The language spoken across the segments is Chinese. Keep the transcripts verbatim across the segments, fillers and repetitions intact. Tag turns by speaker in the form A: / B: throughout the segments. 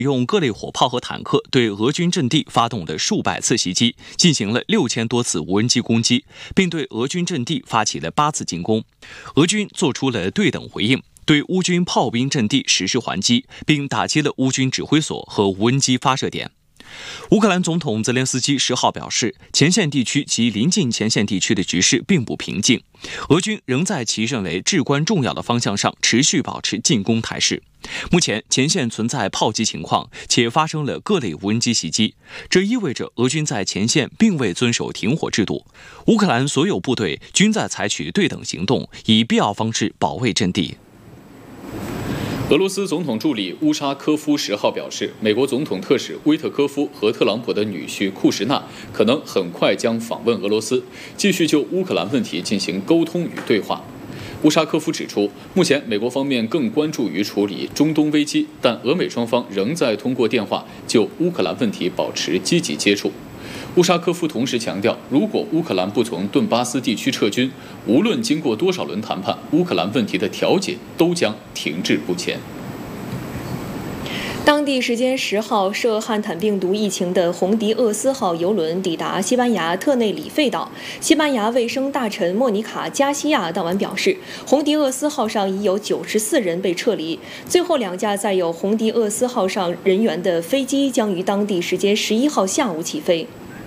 A: 用各类火炮和坦克对俄军阵地发动了数百次袭击，进行了六千多次无人机攻击，并对俄军阵地发起了八次进攻。俄军做出了对等回应，对乌军炮兵阵地实施还击，并打击了乌军指挥所和无人机发射点。乌克兰总统泽连斯基十号表示，前线地区及临近前线地区的局势并不平静，俄军仍在其认为至关重要的方向上持续保持进攻态势。目前前线存在炮击情况，且发生了各类无人机袭击，这意味着俄军在前线并未遵守停火制度。乌克兰所有部队均在采取对等行动，以必要方式保卫阵地。
B: 俄罗斯总统助理乌沙科夫十号表示，美国总统特使威特科夫和特朗普的女婿库什纳可能很快将访问俄罗斯，继续就乌克兰问题进行沟通与对话。乌沙科夫指出，目前美国方面更关注于处理中东危机，但俄美双方仍在通过电话就乌克兰问题保持积极接触。乌沙科夫同时强调，如果乌克兰不从顿巴斯地区撤军，无论经过多少轮谈判，乌克兰问题的调解都将停滞不前。
C: 当地时间十号，涉汉坦病毒疫情的红迪厄斯号邮轮抵达西班牙特内里费岛。西班牙卫生大臣莫妮卡·加西亚当晚表示，红迪厄斯号上已有九十四人被撤离，最后两架载有红迪厄斯号上人员的飞机将于当地时间十一号下午起飞。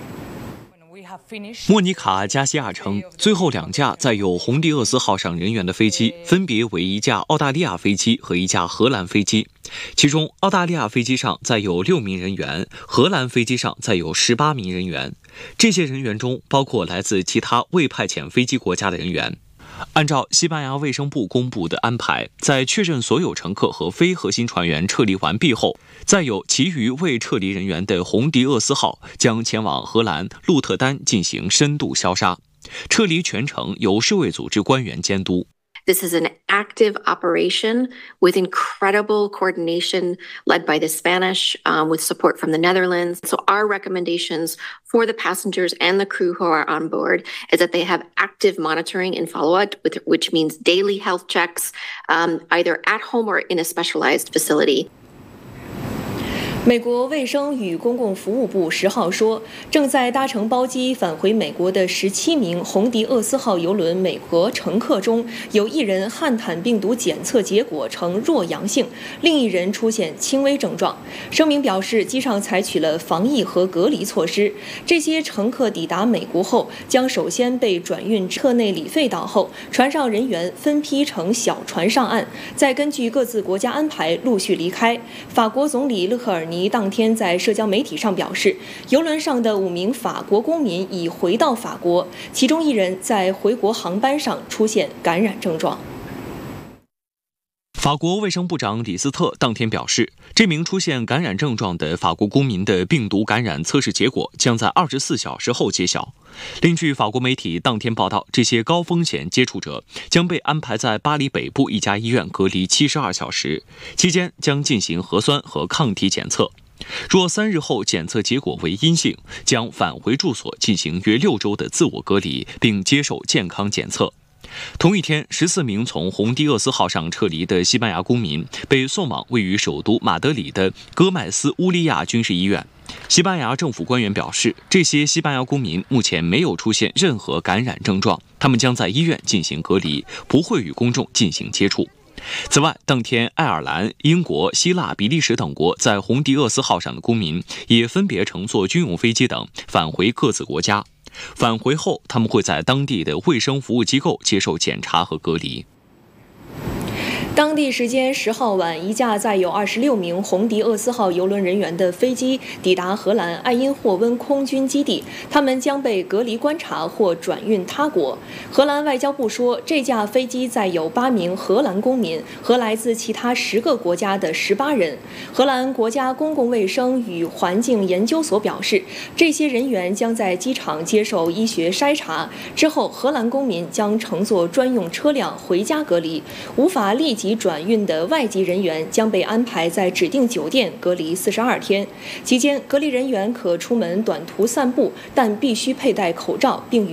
A: 莫妮卡·加西亚称，最后两架载有红迪厄斯号上人员的飞机分别为一架澳大利亚飞机和一架荷兰飞机，其中澳大利亚飞机上载有六名人员，荷兰飞机上载有十八名人员。这些人员中包括来自其他未派遣飞机国家的人员。按照西班牙卫生部公布的安排，在确认所有乘客和非核心船员撤离完毕后，载有其余未撤离人员的红迪厄斯号将前往荷兰鹿特丹进行深度消杀，撤离全程由世卫组织官员监督。
D: This is an active operation with incredible coordination led by the Spanish, um, with support from the Netherlands. So our recommendations for the passengers and the crew who are on board is that they have active monitoring and follow-up, which means daily health checks, um, either at home or in a specialized facility.
C: 美国卫生与公共服务部十号说，正在搭乘包机返回美国的十七名红迪厄斯号邮轮美国乘客中，有一人汉坦病毒检测结果呈弱阳性，另一人出现轻微症状。声明表示，机上采取了防疫和隔离措施。这些乘客抵达美国后，将首先被转运至特内里费岛后，船上人员分批乘小船上岸，再根据各自国家安排陆续离开。法国总理勒克尔尼当天在社交媒体上表示，邮轮上的五名法国公民已回到法国，其中一人在回国航班上出现感染症状。
A: 法国卫生部长李斯特当天表示，这名出现感染症状的法国公民的病毒感染测试结果将在二十四小时后揭晓。另据法国媒体当天报道，这些高风险接触者将被安排在巴黎北部一家医院隔离七十二小时，期间将进行核酸和抗体检测。若三日后检测结果为阴性，将返回住所进行约六周的自我隔离，并接受健康检测。同一天，十四名从红迪厄斯号上撤离的西班牙公民被送往位于首都马德里的戈麦斯乌利亚军事医院。西班牙政府官员表示，这些西班牙公民目前没有出现任何感染症状，他们将在医院进行隔离，不会与公众进行接触。此外，当天爱尔兰、英国、希腊、比利时等国在红迪厄斯号上的公民也分别乘坐军用飞机等返回各自国家。返回后，他们会在当地的卫生服务机构接受检查和隔离。
C: 当地时间十号晚，一架载有二十六名红迪厄斯号邮轮人员的飞机抵达荷兰艾因霍温空军基地，他们将被隔离观察或转运他国。荷兰外交部说，这架飞机载有八名荷兰公民和来自其他十个国家的十八人。荷兰国家公共卫生与环境研究所表示，这些人员将在机场接受医学筛查，之后荷兰公民将乘坐专用车辆回家隔离，无法立即及转运的外籍人员将被安排在指定酒店隔离四十二天，期间隔离人员可出门短途散步，但必须佩戴口罩并与